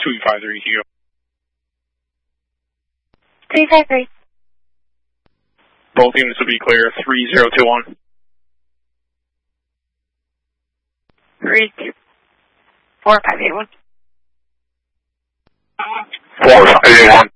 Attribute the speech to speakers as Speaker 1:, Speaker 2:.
Speaker 1: 253, you go.
Speaker 2: 353.
Speaker 1: Both units will be clear, 3021.
Speaker 2: 4581.
Speaker 1: 4581.